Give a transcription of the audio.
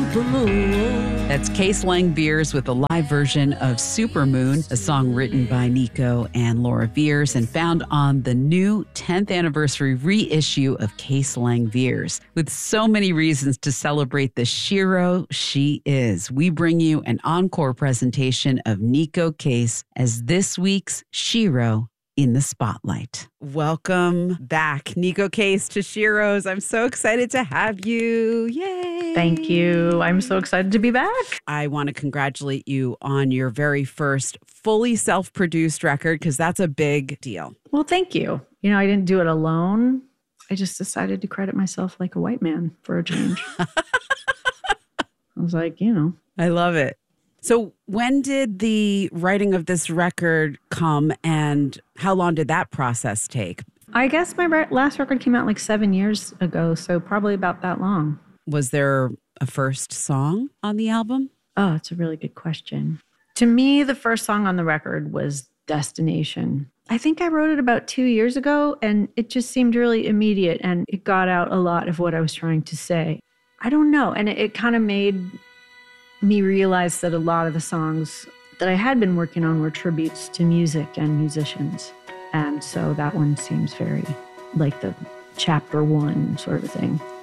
Supermoon. That's Case Lang Beers with a live version of Supermoon, a song written by Nico and Laura Veers and found on the new 10th anniversary reissue of Case Lang Beers. With so many reasons to celebrate the shero she is, we bring you an encore presentation of Nico Case as this week's shero in the spotlight. Welcome back, Nico Case, to Sheroes. I'm so excited to have you. Yay! Thank you. I'm so excited to be back. I want to congratulate you on your very first fully self-produced record, because that's a big deal. Well, thank you. You know, I didn't do it alone. I just decided to credit myself like a white man for a change. I was like, you know. I love it. So when did the writing of this record come, and how long did that process take? I guess my last record came out like 7 years ago, so probably about that long. Was there a first song on the album? Oh, it's a really good question. To me, the first song on the record was Destination. I think I wrote it about 2 years ago, and it just seemed really immediate, and it got out a lot of what I was trying to say. I don't know, and it kind of made me realize that a lot of the songs that I had been working on were tributes to music and musicians. And so that one seems very like the chapter one sort of thing.